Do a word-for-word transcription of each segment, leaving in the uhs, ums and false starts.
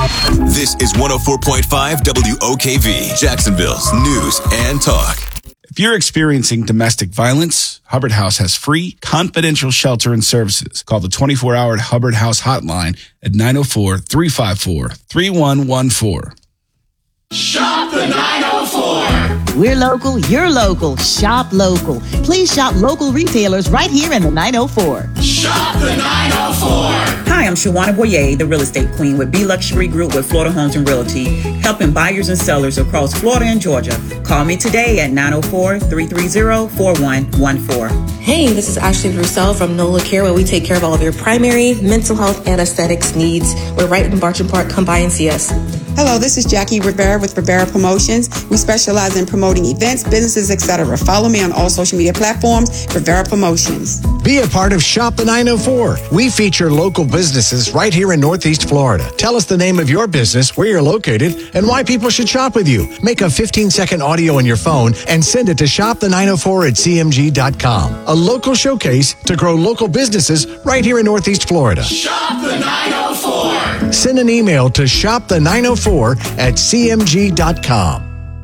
This is one oh four point five W O K V, Jacksonville's news and talk. If you're experiencing domestic violence, Hubbard House has free, confidential shelter and services. Call the twenty-four hour Hubbard House hotline at nine oh four, three five four, three one one four. Shop the nine oh four. We're local, you're local. Shop local. Please shop local retailers right here in the nine oh four. Shop the nine oh four. Hi, I'm Shawana Boyer, the real estate queen with B Luxury Group with Florida Homes and Realty, helping buyers and sellers across Florida and Georgia. Call me today at nine oh four, three three zero, four one one four. Hey, this is Ashley Roussel from NOLA Care, where we take care of all of your primary, mental health, and aesthetics needs. We're right in Bartram Park. Come by and see us. Hello, this is Jackie Rivera with Rivera Promotions. We specialize in promoting events, businesses, et cetera. Follow me on all social media platforms, Rivera Promotions. Be a part of Shop the nine oh four. We feature local businesses right here in Northeast Florida. Tell us the name of your business, where you're located, and why people should shop with you. Make a fifteen second audio on your phone and send it to shop the nine oh four at c m g dot com. A local showcase to grow local businesses right here in Northeast Florida. Shop the nine oh four. Send an email to shop the nine oh four at c m g dot com.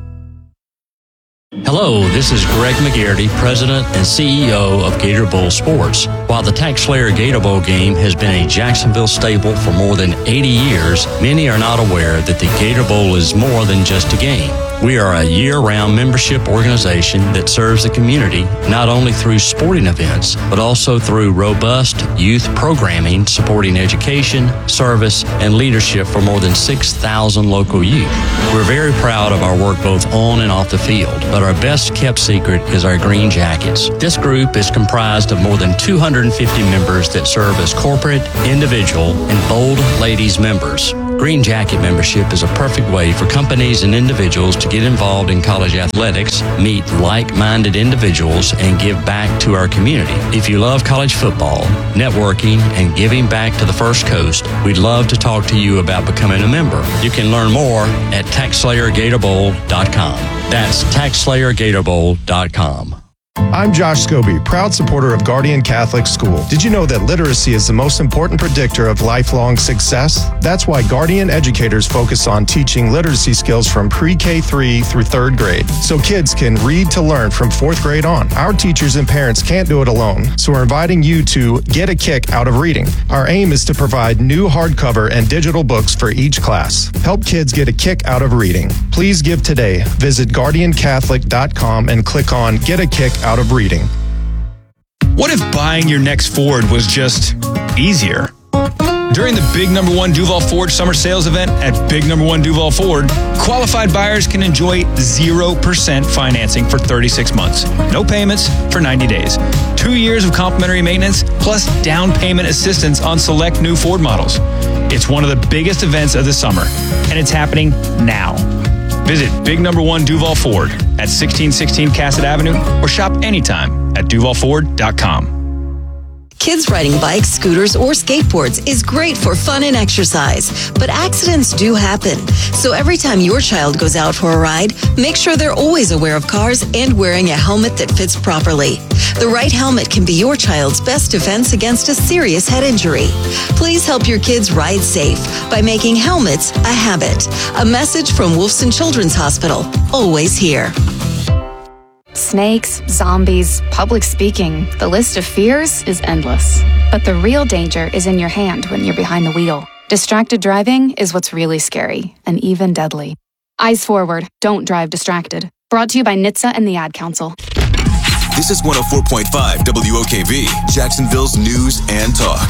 Hello, this is Greg McGarity, President and C E O of Gator Bowl Sports. While the TaxSlayer Gator Bowl game has been a Jacksonville staple for more than eighty years, many are not aware that the Gator Bowl is more than just a game. We are a year-round membership organization that serves the community not only through sporting events, but also through robust youth programming supporting education, service, and leadership for more than six thousand local youth. We're very proud of our work both on and off the field, but our best-kept secret is our Green Jackets. This group is comprised of more than two hundred fifty members that serve as corporate, individual, and Bold Ladies members. Green Jacket membership is a perfect way for companies and individuals to get involved in college athletics, meet like-minded individuals, and give back to our community. If you love college football, networking, and giving back to the First Coast, we'd love to talk to you about becoming a member. You can learn more at tax slayer gator bowl dot com. That's tax slayer gator bowl dot com. I'm Josh Scobie, proud supporter of Guardian Catholic School. Did you know that literacy is the most important predictor of lifelong success? That's why Guardian educators focus on teaching literacy skills from pre-K three through third grade, so kids can read to learn from fourth grade on. Our teachers and parents can't do it alone, so we're inviting you to get a kick out of reading. Our aim is to provide new hardcover and digital books for each class. Help kids get a kick out of reading. Please give today. Visit guardian catholic dot com and click on Get a Kick Out of Reading. What if buying your next Ford was just easier? During the Big Number One Duval Ford Summer Sales Event at Big Number One Duval Ford, qualified buyers can enjoy zero percent financing for thirty-six months, no payments for ninety days, two years of complimentary maintenance, plus down payment assistance on select new Ford models. It's one of the biggest events of the summer, and it's happening now. Visit Big Number One Duval Ford at sixteen sixteen Cassett Avenue or shop anytime at duval ford dot com. Kids riding bikes, scooters, or skateboards is great for fun and exercise, but accidents do happen. So every time your child goes out for a ride, make sure they're always aware of cars and wearing a helmet that fits properly. The right helmet can be your child's best defense against a serious head injury. Please help your kids ride safe by making helmets a habit. A message from Wolfson Children's Hospital, always here. Snakes, zombies, public speaking, the list of fears is endless. But the real danger is in your hand when you're behind the wheel. Distracted driving is what's really scary and even deadly. Eyes forward, don't drive distracted. Brought to you by N H T S A and the Ad Council. This is one oh four point five W O K V, Jacksonville's news and talk.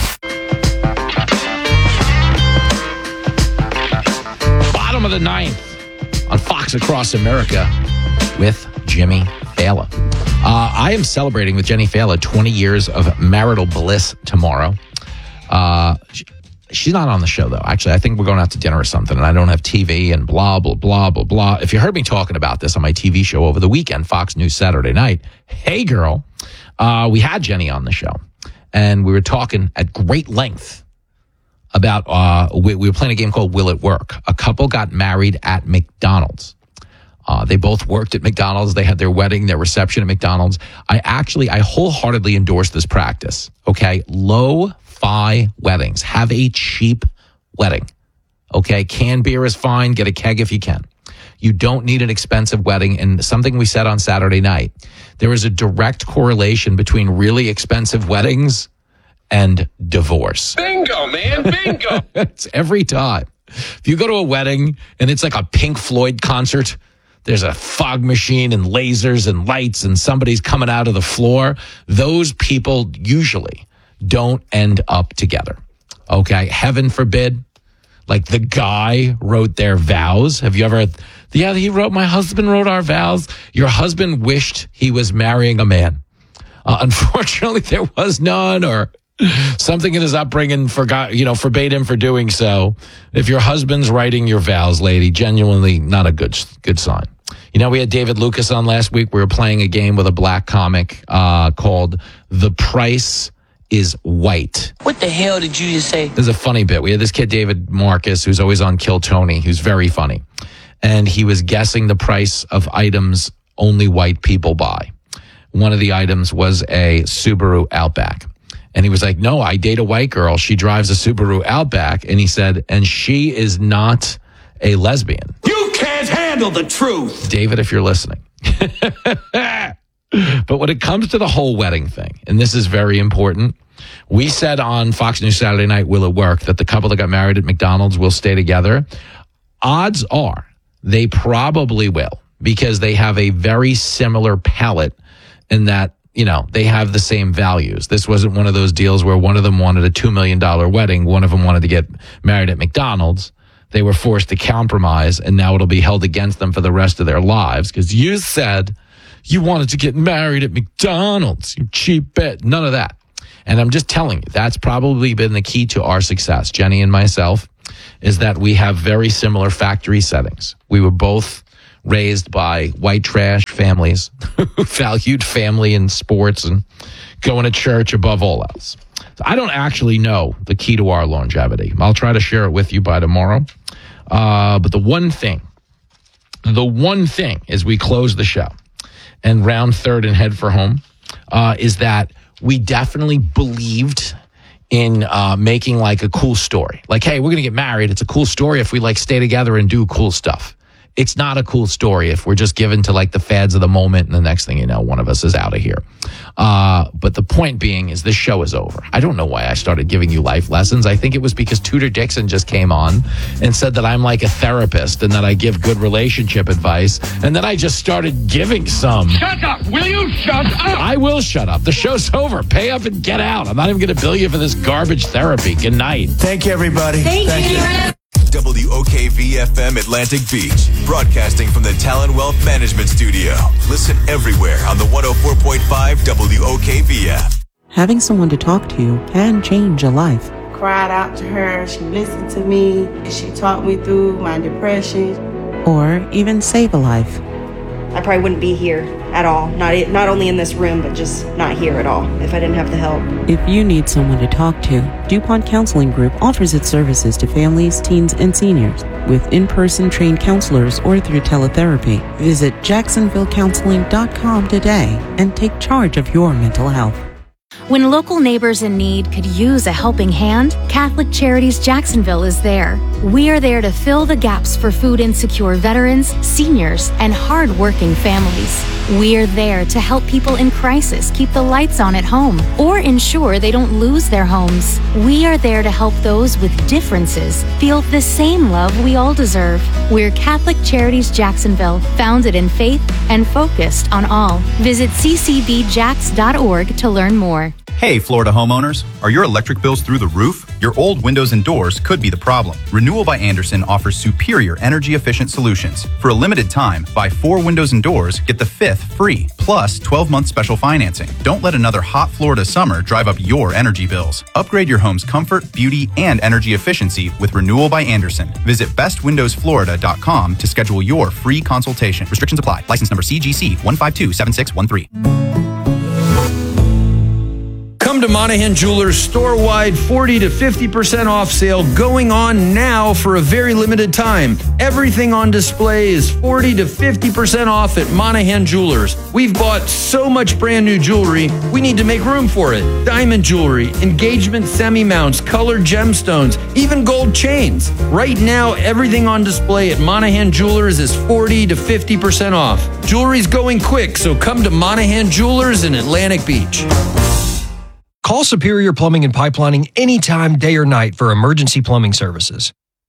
Bottom of the ninth on Fox Across America with Jimmy Fallon. Uh, I am celebrating with Jenny Fallon twenty years of marital bliss tomorrow. Uh, she, she's not on the show, though. Actually, I think we're going out to dinner or something, and I don't have T V and blah, blah, blah, blah, blah. If you heard me talking about this on my T V show over the weekend, Fox News Saturday night, hey, girl, uh, we had Jenny on the show, and we were talking at great length about, uh, we, we were playing a game called Will It Work? A couple got married at McDonald's. Uh, they both worked at McDonald's. They had their wedding, their reception at McDonald's. I actually, I wholeheartedly endorse this practice, okay? Low-fi weddings. Have a cheap wedding, okay? Okay, canned beer is fine. Get a keg if you can. You don't need an expensive wedding. And something we said on Saturday night, there is a direct correlation between really expensive weddings and divorce. Bingo, man, bingo. It's every time. If you go to a wedding and it's like a Pink Floyd concert, there's a fog machine and lasers and lights and somebody's coming out of the floor, those people usually don't end up together. Okay, heaven forbid. Like the guy wrote their vows. Have you ever, yeah, he wrote, my husband wrote our vows. Your husband wished he was marrying a man. Uh, unfortunately, there was none, or something in his upbringing forgot, you know, forbade him for doing so. If your husband's writing your vows, lady, genuinely not a good, good sign. You know, we had David Lucas on last week. We were playing a game with a black comic uh, called The Price is White. What the hell did you just say? This is a funny bit. We had this kid, David Marcus, who's always on Kill Tony, who's very funny. And he was guessing the price of items only white people buy. One of the items was a Subaru Outback. And he was like, no, I date a white girl. She drives a Subaru Outback. And he said, and she is not a lesbian. You can't handle the truth. David, if you're listening. But when it comes to the whole wedding thing, and this is very important, we said on Fox News Saturday Night, Will It Work, that the couple that got married at McDonald's will stay together. Odds are they probably will, because they have a very similar palate in that, you know, they have the same values. This wasn't one of those deals where one of them wanted a two million dollars wedding, one of them wanted to get married at McDonald's. They were forced to compromise, and now it'll be held against them for the rest of their lives, because you said you wanted to get married at McDonald's, you cheap bit. None of that. And I'm just telling you, that's probably been the key to our success, Jenny and myself, is that we have very similar factory settings. We were both raised by white trash families who valued family and sports and going to church above all else. So I don't actually know the key to our longevity. I'll try to share it with you by tomorrow. Uh, but the one thing, the one thing as we close the show and round third and head for home, uh, is that we definitely believed in uh, making like a cool story. Like, hey, we're going to get married. It's a cool story if we like stay together and do cool stuff. It's not a cool story if we're just given to like the fads of the moment and the next thing you know, one of us is out of here. Uh, but the point being is this show is over. I don't know why I started giving you life lessons. I think it was because Tudor Dixon just came on and said that I'm like a therapist and that I give good relationship advice. And then I just started giving some. Shut up! Will you shut up? I will shut up. The show's over. Pay up and get out. I'm not even going to bill you for this garbage therapy. Good night. Thank you, everybody. Thank, Thank you. you. W O K V F M Atlantic Beach, broadcasting from the Talon Wealth Management Studio. Listen everywhere on the one oh four point five W O K V F. Having someone to talk to can change a life. Cried out to her, she listened to me, she talked me through my depression. Or even save a life. I probably wouldn't be here at all. Not not only in this room, but just not here at all if I didn't have the help. If you need someone to talk to, DuPont Counseling Group offers its services to families, teens, and seniors with in-person trained counselors or through teletherapy. Visit jacksonville counseling dot com today and take charge of your mental health. When local neighbors in need could use a helping hand, Catholic Charities Jacksonville is there. We are there to fill the gaps for food insecure veterans, seniors, and hard-working families. We are there to help people in crisis keep the lights on at home or ensure they don't lose their homes. We are there to help those with differences feel the same love we all deserve. We're Catholic Charities Jacksonville, founded in faith and focused on all. Visit c c b jax dot org to learn more. Hey, Florida homeowners. Are your electric bills through the roof? Your old windows and doors could be the problem. Renewal by Andersen offers superior energy-efficient solutions. For a limited time, buy four windows and doors, get the fifth free, plus twelve-month special financing. Don't let another hot Florida summer drive up your energy bills. Upgrade your home's comfort, beauty, and energy efficiency with Renewal by Andersen. Visit best windows florida dot com to schedule your free consultation. Restrictions apply. License number C G C one five two seven six one three. Come to Monahan Jewelers store-wide forty to fifty percent off sale going on now for a very limited time. Everything on display is forty to fifty percent off at Monahan Jewelers. We've bought so much brand new jewelry, we need to make room for it. Diamond jewelry, engagement semi-mounts, colored gemstones, even gold chains. Right now, everything on display at Monahan Jewelers is forty to fifty percent off. Jewelry's going quick, so come to Monahan Jewelers in Atlantic Beach. Call Superior Plumbing and Pipelining anytime, day or night for emergency plumbing services.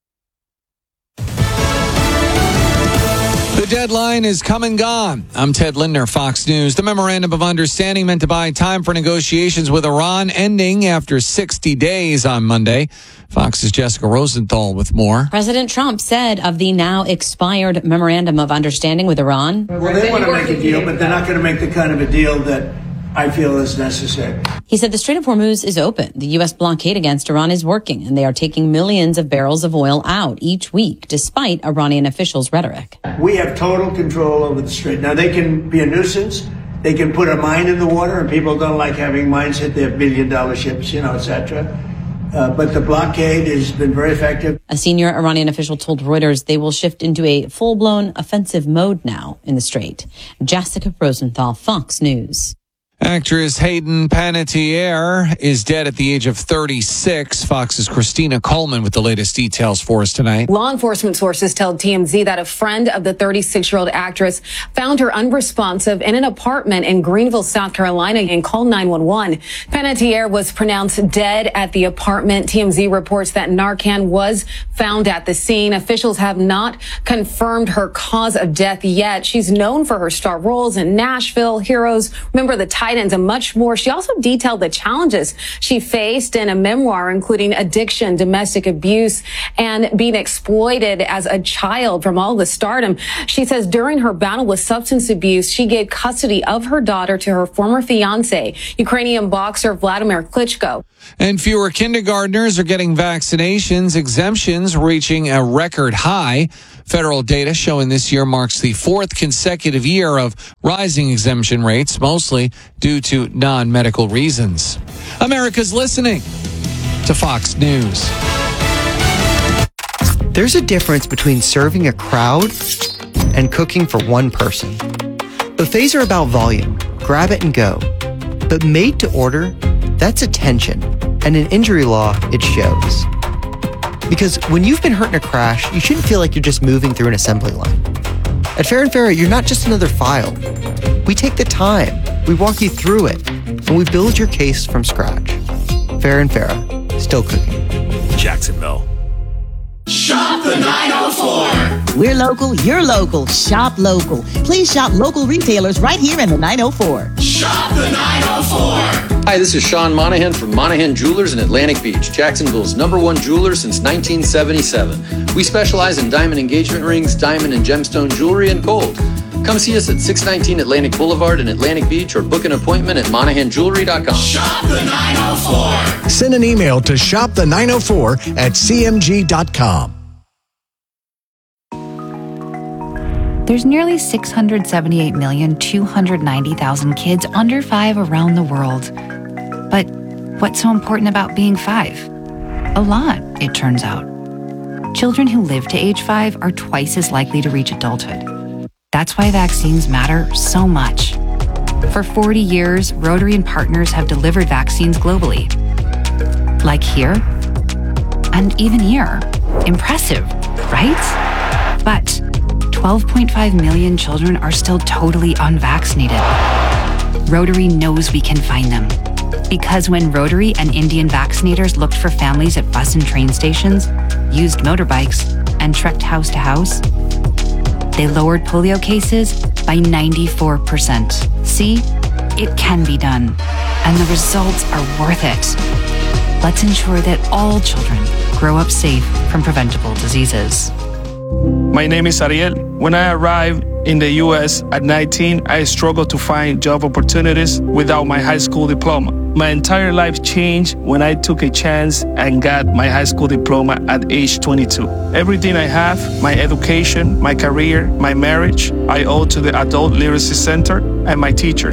The deadline is come and gone. I'm Ted Lindner, Fox News. The memorandum of understanding meant to buy time for negotiations with Iran ending after sixty days on Monday. Fox's Jessica Rosenthal with more. President Trump said of the now expired memorandum of understanding with Iran. Well, they want to make a deal, but they're not going to make the kind of a deal that I feel is necessary. He said the Strait of Hormuz is open. The U S blockade against Iran is working, and they are taking millions of barrels of oil out each week, despite Iranian officials' rhetoric. We have total control over the strait. Now, they can be a nuisance. They can put a mine in the water, and people don't like having mines hit their billion-dollar ships, you know, et cetera. Uh, but the blockade has been very effective. A senior Iranian official told Reuters they will shift into a full-blown offensive mode now in the strait. Jessica Rosenthal, Fox News. Actress Hayden Panettiere is dead at the age of thirty-six. Fox's Christina Coleman with the latest details for us tonight. Law enforcement sources tell T M Z that a friend of the thirty-six-year-old actress found her unresponsive in an apartment in Greenville, South Carolina, and called nine one one. Panettiere was pronounced dead at the apartment. T M Z reports that Narcan was found at the scene. Officials have not confirmed her cause of death yet. She's known for her star roles in Nashville, Heroes, Remember the Titans, and much more. She also detailed the challenges she faced in a memoir, including addiction, domestic abuse, and being exploited as a child from all the stardom. She says during her battle with substance abuse, she gave custody of her daughter to her former fiance, Ukrainian boxer Vladimir Klitschko. And fewer kindergartners are getting vaccinations, exemptions reaching a record high. Federal data showing this year marks the fourth consecutive year of rising exemption rates, mostly due to non-medical reasons. America's listening to Fox News. There's a difference between serving a crowd and cooking for one person. Buffets are about volume, grab it and go. But made to order, that's attention. And in injury law, it shows. Because when you've been hurt in a crash, you shouldn't feel like you're just moving through an assembly line. At Fair and Fair, you're not just another file. We take the time, we walk you through it, and we build your case from scratch. Fair and Fair, still cooking. Jacksonville. Shop the nine oh four. We're local, you're local. Shop local. Please shop local retailers right here in the nine oh four. Shop the nine oh four. Hi, this is Sean Monahan from Monahan Jewelers in Atlantic Beach, Jacksonville's number one jeweler since nineteen seventy-seven. We specialize in diamond engagement rings, diamond and gemstone jewelry, and gold. Come see us at six nineteen Atlantic Boulevard in Atlantic Beach or book an appointment at monahan jewelry dot com. Shop the nine oh four. Send an email to shop the nine oh four at c m g dot com. There's nearly six hundred seventy-eight million, two hundred ninety thousand kids under five around the world. But what's so important about being five? A lot, it turns out. Children who live to age five are twice as likely to reach adulthood. That's why vaccines matter so much. For forty years, Rotary and partners have delivered vaccines globally. Like here, and even here. Impressive, right? But twelve point five million children are still totally unvaccinated. Rotary knows we can find them. Because when Rotary and Indian vaccinators looked for families at bus and train stations, used motorbikes, and trekked house to house, they lowered polio cases by ninety-four percent. See, it can be done, and the results are worth it. Let's ensure that all children grow up safe from preventable diseases. My name is Ariel. When I arrived in the U S at nineteen, I struggled to find job opportunities without my high school diploma. My entire life changed when I took a chance and got my high school diploma at age twenty-two. Everything I have, my education, my career, my marriage, I owe to the Adult Literacy Center and my teachers.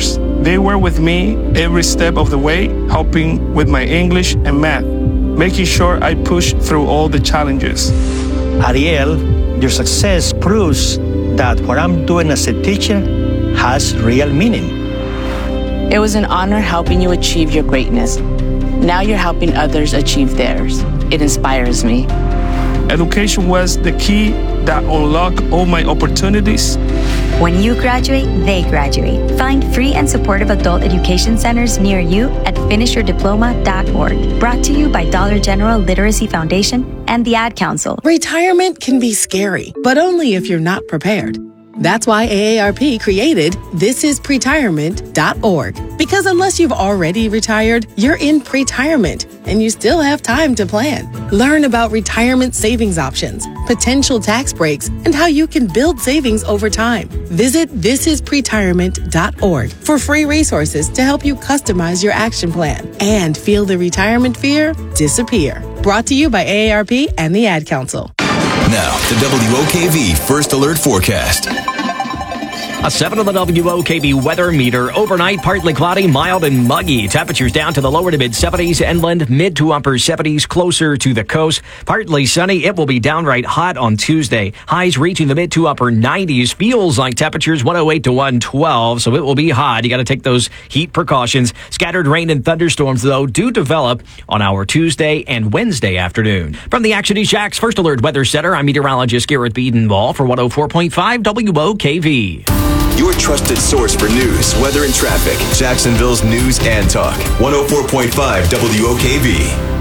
They were with me every step of the way, helping with my English and math, making sure I pushed through all the challenges. Ariel, your success proves that what I'm doing as a teacher has real meaning. It was an honor helping you achieve your greatness. Now you're helping others achieve theirs. It inspires me. Education was the key that unlocked all my opportunities. When you graduate, they graduate. Find free and supportive adult education centers near you at finish your diploma dot org. Brought to you by Dollar General Literacy Foundation and the Ad Council. Retirement can be scary, but only if you're not prepared. That's why A A R P created this is pretirement dot org. Because unless you've already retired, you're in pretirement and you still have time to plan. Learn about retirement savings options, potential tax breaks, and how you can build savings over time. Visit this is pretirement dot org for free resources to help you customize your action plan and feel the retirement fear disappear. Brought to you by A A R P and the Ad Council. Now, the W O K V First Alert Forecast. A seven on the W O K V weather meter. Overnight, partly cloudy, mild and muggy. Temperatures down to the lower to mid seventies. Inland, mid to upper seventies, closer to the coast. Partly sunny. It will be downright hot on Tuesday. Highs reaching the mid to upper nineties. Feels like temperatures one oh eight to one twelve, so it will be hot. You got to take those heat precautions. Scattered rain and thunderstorms, though, do develop on our Tuesday and Wednesday afternoon. From the Action East Jax First Alert Weather Center, I'm meteorologist Garrett Biedenball for one oh four point five W O K V. Your trusted source for news, weather, and traffic. Jacksonville's News and Talk. one oh four point five W O K V.